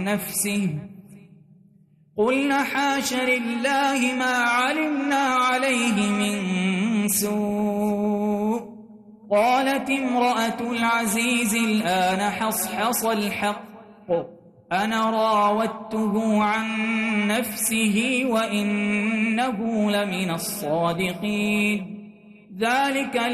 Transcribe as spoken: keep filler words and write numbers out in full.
نفسه قلنا حاش لله ما علمنا عليه من سوء. قالت امرأة العزيز الآن حصحص الحق أنا راودته عن نفسه وإنه لمن الصادقين. ذلك